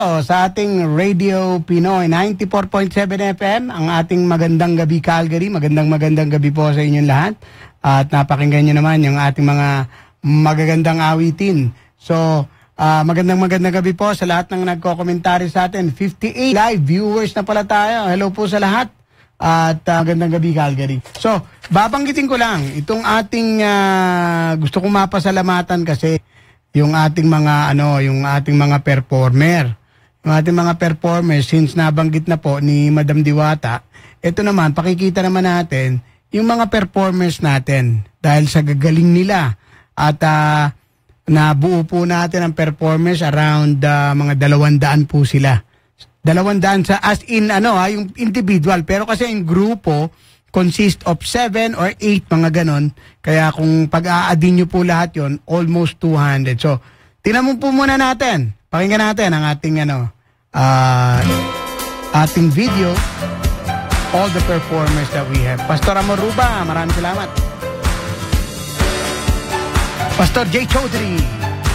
Sa ating Radio Pinoy 94.7 FM, ang ating magandang gabi Calgary, magandang gabi po sa inyong lahat. At napakinggan nyo naman yung ating mga magagandang awitin. So, magandang gabi po sa lahat ng nagko-komentary sa atin. 58 live viewers na pala tayo. Hello po sa lahat. At magandang gabi Calgary. So, babanggitin ko lang itong ating gusto kong mapasalamatan kasi yung ating mga performer. Yung ating mga performers, since nabanggit na po ni Madam Diwata, ito naman, pakikita naman natin yung mga performers natin dahil sa gagaling nila. At nabuo po natin ang performers around mga 200 po sila. 200 sa as in yung individual. Pero kasi yung grupo consist of 7 or 8 mga ganon. Kaya kung pag-a-addin nyo po lahat yon, almost 200. So, tingnan mo po muna natin. Pakinggan natin ang ating ating video, all the performers that we have. Pastor Amoruba, maraming salamat. Pastor J. Chaudhry.